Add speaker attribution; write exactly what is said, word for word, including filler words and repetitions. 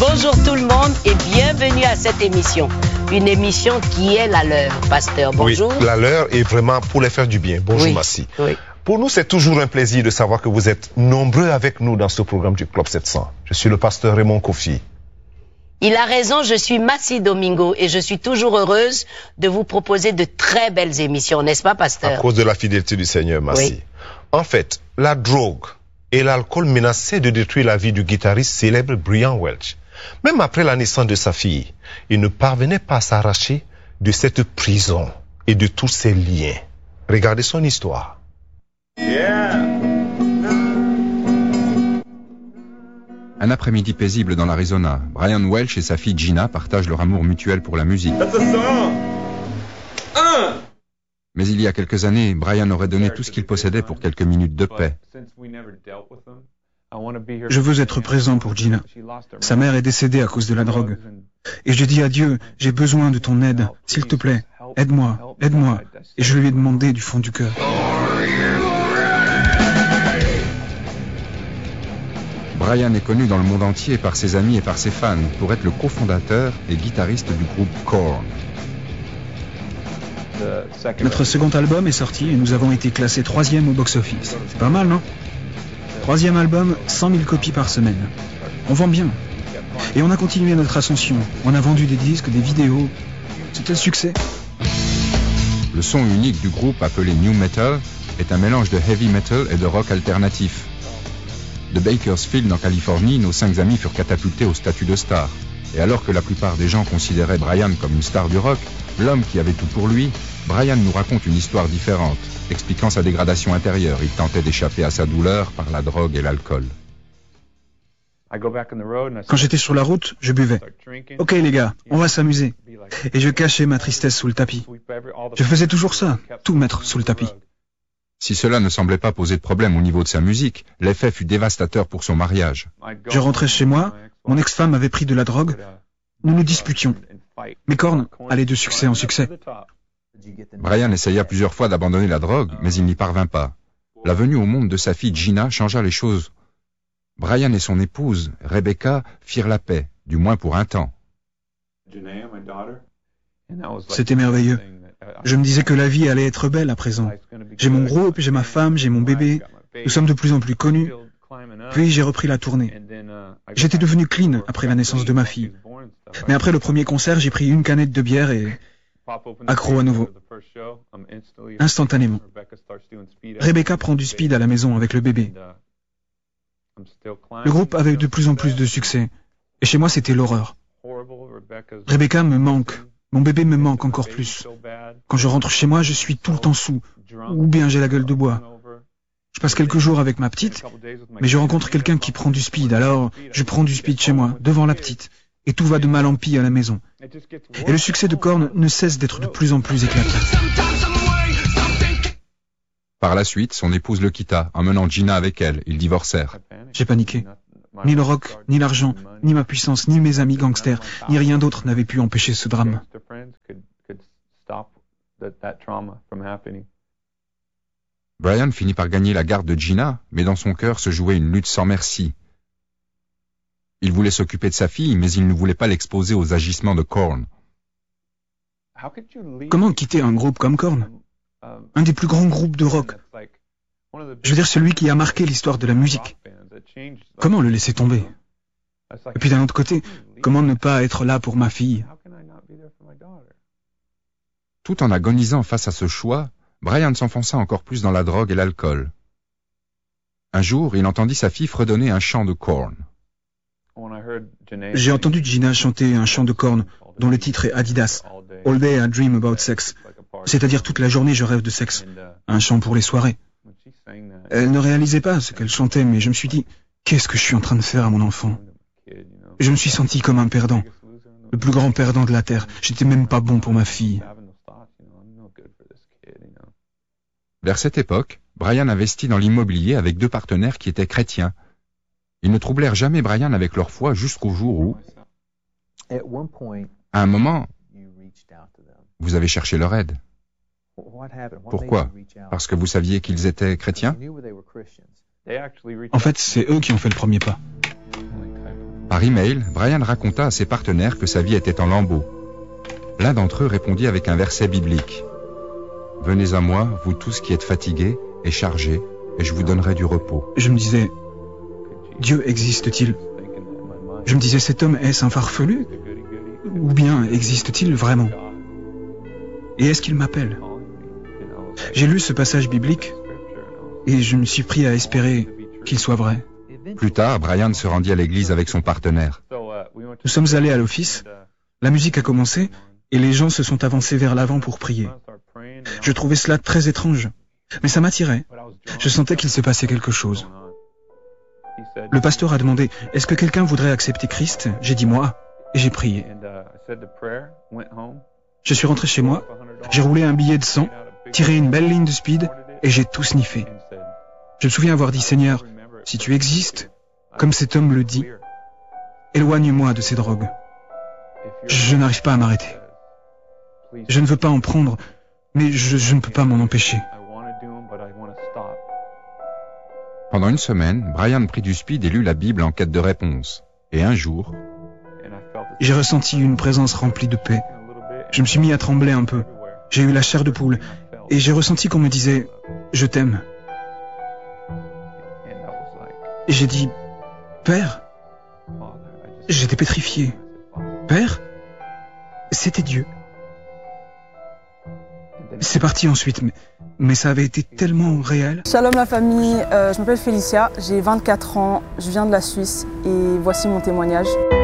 Speaker 1: Bonjour tout le monde et bienvenue à cette émission. Une émission qui est la leur, pasteur. Bonjour.
Speaker 2: Oui, la leur est vraiment pour les faire du bien. Bonjour,
Speaker 1: oui,
Speaker 2: Massi.
Speaker 1: Oui.
Speaker 2: Pour nous, c'est toujours un plaisir de savoir que vous êtes nombreux avec nous dans ce programme du Club sept cents. Je suis le pasteur Raymond Kofi.
Speaker 1: Il a raison, je suis Massi Domingo et je suis toujours heureuse de vous proposer de très belles émissions, n'est-ce pas, pasteur?
Speaker 2: À cause de la fidélité du Seigneur, Massi. Oui. En fait, la drogue et l'alcool menaçaient de détruire la vie du guitariste célèbre Brian Welch. Même après la naissance de sa fille, il ne parvenait pas à s'arracher de cette prison et de tous ses liens. Regardez son histoire.
Speaker 3: Yeah.
Speaker 4: Un après-midi paisible dans l'Arizona, Brian Welch et sa fille Gina partagent leur amour mutuel pour la musique.
Speaker 3: That's a song. Uh.
Speaker 4: Mais il y a quelques années, Brian aurait donné tout ce qu'il possédait pour quelques minutes de paix.
Speaker 5: Je veux être présent pour Gina. Sa mère est décédée à cause de la drogue. Et je dis à Dieu, j'ai besoin de ton aide. S'il te plaît, aide-moi, aide-moi. Et je lui ai demandé du fond du cœur.
Speaker 4: Brian est connu dans le monde entier par ses amis et par ses fans pour être le cofondateur et guitariste du groupe Korn.
Speaker 5: Notre second album est sorti et nous avons été classés troisième au box-office. C'est pas mal, non? Troisième album, cent mille copies par semaine. On vend bien. Et on a continué notre ascension. On a vendu des disques, des vidéos. C'était le succès.
Speaker 4: Le son unique du groupe, appelé New Metal, est un mélange de heavy metal et de rock alternatif. De Bakersfield, en Californie, nos cinq amis furent catapultés au statut de star. Et alors que la plupart des gens considéraient Brian comme une star du rock, l'homme qui avait tout pour lui, Brian nous raconte une histoire différente. Expliquant sa dégradation intérieure, il tentait d'échapper à sa douleur par la drogue et l'alcool.
Speaker 5: Quand j'étais sur la route, je buvais. Ok les gars, on va s'amuser. Et je cachais ma tristesse sous le tapis. Je faisais toujours ça, tout mettre sous le tapis.
Speaker 4: Si cela ne semblait pas poser de problème au niveau de sa musique, l'effet fut dévastateur pour son mariage.
Speaker 5: Je rentrais chez moi, mon ex-femme avait pris de la drogue, nous nous disputions. Mes cornes allaient de succès en succès.
Speaker 4: Brian essaya plusieurs fois d'abandonner la drogue, mais il n'y parvint pas. La venue au monde de sa fille Gina changea les choses. Brian et son épouse, Rebecca, firent la paix, du moins pour un temps.
Speaker 5: C'était merveilleux. Je me disais que la vie allait être belle à présent. J'ai mon groupe, j'ai ma femme, j'ai mon bébé. Nous sommes de plus en plus connus. Puis j'ai repris la tournée. J'étais devenu clean après la naissance de ma fille. Mais après le premier concert, j'ai pris une canette de bière et accro à nouveau. Instantanément. Rebecca prend du speed à la maison avec le bébé. Le groupe avait de plus en plus de succès. Et chez moi, c'était l'horreur. Rebecca me manque. Mon bébé me manque encore plus. Quand je rentre chez moi, je suis tout le temps saoul. Ou bien j'ai la gueule de bois. Je passe quelques jours avec ma petite, mais je rencontre quelqu'un qui prend du speed. Alors, je prends du speed chez moi, devant la petite. Et tout va de mal en pis à la maison. Et le succès de Korn ne cesse d'être de plus en plus éclatant.
Speaker 4: Par la suite, son épouse le quitta, emmenant Gina avec elle. Ils divorcèrent.
Speaker 5: J'ai paniqué. Ni le rock, ni l'argent, ni ma puissance, ni mes amis gangsters, ni rien d'autre n'avait pu empêcher ce drame.
Speaker 4: Brian finit par gagner la garde de Gina, mais dans son cœur se jouait une lutte sans merci. Il voulait s'occuper de sa fille, mais il ne voulait pas l'exposer aux agissements de Korn.
Speaker 5: Comment quitter un groupe comme Korn? Un des plus grands groupes de rock. Je veux dire celui qui a marqué l'histoire de la musique. Comment le laisser tomber? Et puis d'un autre côté, comment ne pas être là pour ma fille?
Speaker 4: Tout en agonisant face à ce choix, Brian s'enfonça encore plus dans la drogue et l'alcool. Un jour, il entendit sa fille fredonner un chant de Korn.
Speaker 5: J'ai entendu Gina chanter un chant de Korn dont le titre est Adidas, All Day I Dream About Sex, c'est-à-dire toute la journée je rêve de sexe, un chant pour les soirées. Elle ne réalisait pas ce qu'elle chantait, mais je me suis dit, qu'est-ce que je suis en train de faire à mon enfant? Je me suis senti comme un perdant, le plus grand perdant de la terre. J'étais même pas bon pour ma fille.
Speaker 4: Vers cette époque, Brian investit dans l'immobilier avec deux partenaires qui étaient chrétiens. Ils ne troublèrent jamais Brian avec leur foi jusqu'au jour où, à un moment, vous avez cherché leur aide. Pourquoi? Parce que vous saviez qu'ils étaient chrétiens?
Speaker 5: En fait, c'est eux qui ont fait le premier pas.
Speaker 4: Par email, Brian raconta à ses partenaires que sa vie était en lambeaux. L'un d'entre eux répondit avec un verset biblique. « Venez à moi, vous tous qui êtes fatigués et chargés, et je vous donnerai du repos. »
Speaker 5: Je me disais, Dieu existe-t-il? Je me disais, cet homme est-ce un farfelu? Ou bien existe-t-il vraiment? Et est-ce qu'il m'appelle? J'ai lu ce passage biblique et je me suis pris à espérer qu'il soit vrai.
Speaker 4: Plus tard, Brian se rendit à l'église avec son partenaire.
Speaker 5: Nous sommes allés à l'office, la musique a commencé et les gens se sont avancés vers l'avant pour prier. Je trouvais cela très étrange, mais ça m'attirait. Je sentais qu'il se passait quelque chose. Le pasteur a demandé « Est-ce que quelqu'un voudrait accepter Christ ?» J'ai dit « Moi » et j'ai prié. Je suis rentré chez moi, j'ai roulé un billet de cent, tiré une belle ligne de speed et j'ai tout sniffé. Je me souviens avoir dit « Seigneur, si tu existes, comme cet homme le dit, éloigne-moi de ces drogues. Je n'arrive pas à m'arrêter. Je ne veux pas en prendre, mais je, je ne peux pas m'en empêcher. »
Speaker 4: Pendant une semaine, Brian prit du speed et lut la Bible en quête de réponse. Et un jour,
Speaker 5: j'ai ressenti une présence remplie de paix. Je me suis mis à trembler un peu. J'ai eu la chair de poule. Et j'ai ressenti qu'on me disait « Je t'aime ». Et j'ai dit « Père ?» J'étais pétrifié. « Père ?» C'était Dieu. C'est parti ensuite, mais, mais ça avait été tellement réel.
Speaker 6: Shalom la famille, euh, je m'appelle Félicia, j'ai vingt-quatre ans, je viens de la Suisse et voici mon témoignage.